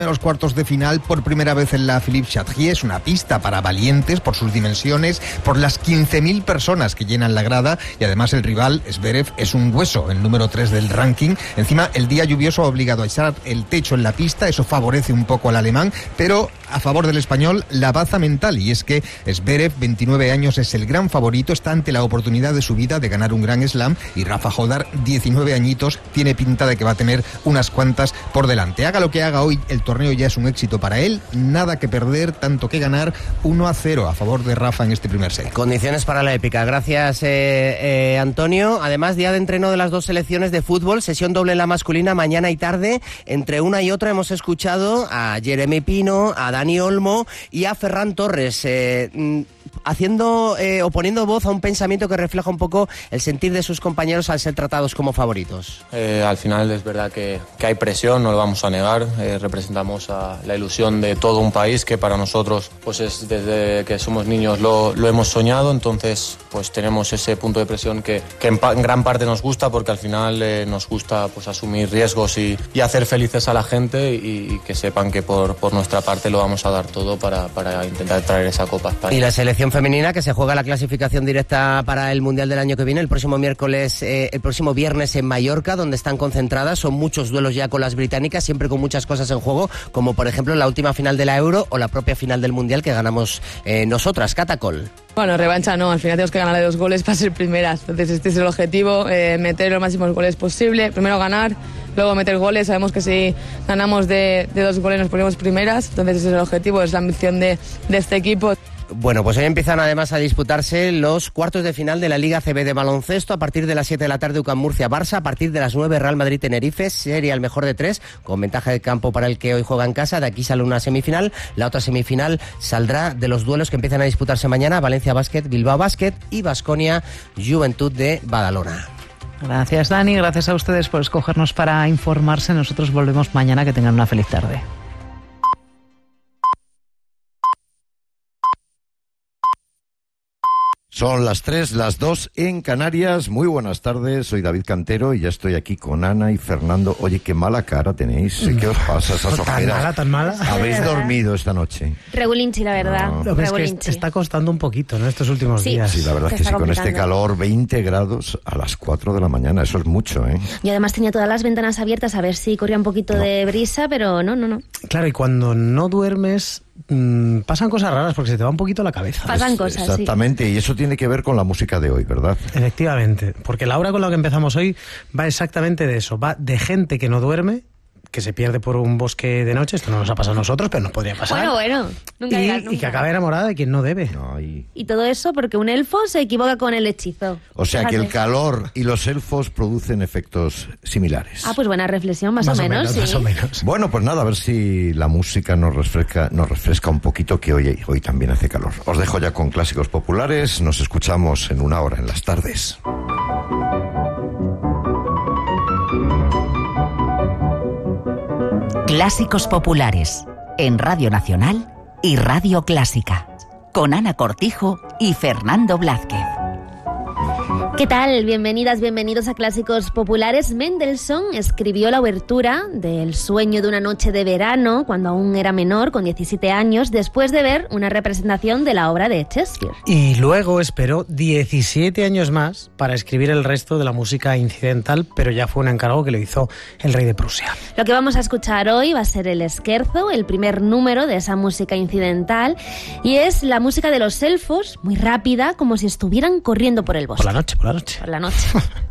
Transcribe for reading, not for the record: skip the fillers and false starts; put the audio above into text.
En los cuartos de final, por primera vez en la Philippe Chatrier, es una pista para valientes por sus dimensiones, por las 15.000 personas que llenan la grada, y además el rival, Zverev, es un hueso, el número 3 del ranking. Encima, el día lluvioso ha obligado a echar el techo en la pista, eso favorece un poco al alemán, pero a favor del español, la baza mental, y es que Zverev, 29 años, es el gran favorito, está ante la oportunidad de su vida de ganar un Grand Slam, y Rafa Jodar, 19 añitos, tiene pinta de que va a tener unas cuantas por delante. Haga lo que haga hoy, el torneo ya es un éxito para él, nada que perder, tanto que ganar, 1-0 a favor de Rafa en este primer set. Condiciones para la épica, gracias Antonio. Además, día de entreno de las dos selecciones de fútbol, sesión doble en la masculina mañana y tarde. Entre una y otra hemos escuchado a Jeremy Pino, a Dani Olmo y a Ferran Torres, haciendo o poniendo voz a un pensamiento que refleja un poco el sentir de sus compañeros al ser tratados como favoritos. Al final es verdad que hay presión, no lo vamos a negar, representamos a la ilusión de todo un país que para nosotros pues es desde que somos niños lo hemos soñado, entonces pues tenemos ese punto de presión que en gran parte nos gusta, porque al final nos gusta pues asumir riesgos y hacer felices a la gente y que sepan que por nuestra parte lo vamos a dar todo para intentar traer esa Copa a España. Y la selección femenina, que se juega la clasificación directa para el Mundial del año que viene, el próximo viernes en Mallorca, donde están concentradas. Son muchos duelos ya con las británicas, siempre con muchas cosas en juego, como por ejemplo la última final de la Euro o la propia final del Mundial que ganamos nosotras. Catacol. Bueno, revancha no, al final tenemos que ganar de 2 goles para ser primeras, entonces este es el objetivo, meter los máximos goles posible, primero ganar, luego meter goles. Sabemos que si ganamos de 2 goles nos ponemos primeras, entonces ese es el objetivo, es la ambición de este equipo. Bueno, pues hoy empiezan además a disputarse los cuartos de final de la Liga CB de baloncesto. A partir de las 7 de la tarde, UCAM Murcia-Barça. A partir de las 9, Real Madrid-Tenerife. Sería el mejor de 3, con ventaja de campo para el que hoy juega en casa. De aquí sale una semifinal. La otra semifinal saldrá de los duelos que empiezan a disputarse mañana: Valencia Basket, Bilbao Basket y Baskonia Juventud de Badalona. Gracias, Dani. Gracias a ustedes por escogernos para informarse. Nosotros volvemos mañana. Que tengan una feliz tarde. Son las 3, las 2 en Canarias. Muy buenas tardes, soy David Cantero y ya estoy aquí con Ana y Fernando. Oye, qué mala cara tenéis. ¿Qué os pasa, esas ojeras? ¿Tan mala? ¿Habéis dormido esta noche? Regulinchi, la verdad. No. Lo que es que está costando un poquito, ¿no?, estos últimos días. Sí, la verdad es que sí, con este calor, 20 grados a las 4 de la mañana, eso es mucho, ¿eh? Y además tenía todas las ventanas abiertas a ver si corría un poquito de brisa, pero no. Claro, y cuando no duermes pasan cosas raras porque se te va un poquito la cabeza. Pasan cosas, exactamente, sí. Y eso tiene que ver con la música de hoy, ¿verdad? Efectivamente, porque la obra con la que empezamos hoy va exactamente de eso, va de gente que no duerme, que se pierde por un bosque de noche. Esto no nos ha pasado a nosotros, pero nos podría pasar. Bueno, nunca digas nunca. Y que acaba enamorada de quien no debe. Y todo eso porque un elfo se equivoca con el hechizo. O sea, que el calor y los elfos producen efectos similares. Pues buena reflexión, más o menos, sí. Más o menos. Bueno, pues nada, a ver si la música nos refresca un poquito, que hoy también hace calor. Os dejo ya con clásicos populares. Nos escuchamos en una hora en las tardes. Clásicos populares en Radio Nacional y Radio Clásica, con Ana Cortijo y Fernando Blázquez. ¿Qué tal? Bienvenidas, bienvenidos a Clásicos Populares. Mendelssohn escribió la obertura del Sueño de una noche de verano cuando aún era menor, con 17 años, después de ver una representación de la obra de Shakespeare. Y luego esperó 17 años más para escribir el resto de la música incidental, pero ya fue un encargo que le hizo el rey de Prusia. Lo que vamos a escuchar hoy va a ser el Scherzo, el primer número de esa música incidental, y es la música de los elfos, muy rápida, como si estuvieran corriendo por el bosque. Por la noche. Por la noche.